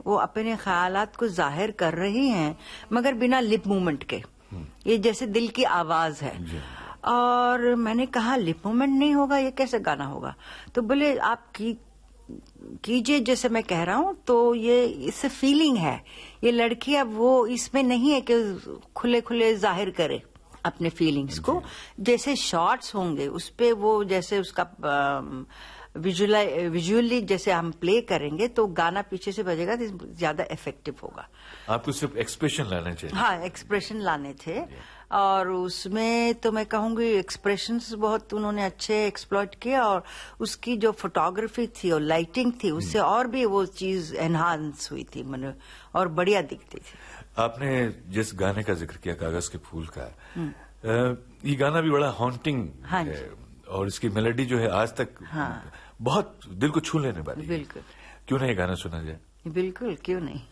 वो अपने ख्यालात को जाहिर कर रही हैं मगर बिना लिप मूवमेंट के। ये जैसे दिल की आवाज है। और मैंने कहा लिप मूवमेंट नहीं होगा, ये कैसे गाना होगा? तो बोले आप कीजिए जैसे मैं कह रहा हूं। तो ये इससे फीलिंग है। ये लड़की अब वो इसमें नहीं है कि खुले खुले जाहिर करे अपने फीलिंग्स को। जैसे शॉर्ट्स होंगे उस पे वो जैसे उसका विजुअली जैसे हम प्ले करेंगे तो गाना पीछे से बजेगा तो ज्यादा इफेक्टिव होगा। आपको सिर्फ एक्सप्रेशन लाने चाहिए। हाँ, एक्सप्रेशन लाने थे। और उसमें तो मैं कहूंगी एक्सप्रेशंस बहुत उन्होंने अच्छे एक्सप्लॉइट किए और उसकी जो फोटोग्राफी थी और लाइटिंग थी उससे और भी वो चीज एनहांस हुई थी, मैंने और बढ़िया दिखती थी। आपने जिस गाने का जिक्र किया कागज के फूल का, ये गाना भी बड़ा हॉन्टिंग है और इसकी मेलोडी जो है आज तक बहुत दिल को छू लेने वाली है। बिल्कुल। क्यों नहीं गाना सुना जाए? बिल्कुल, क्यों नहीं।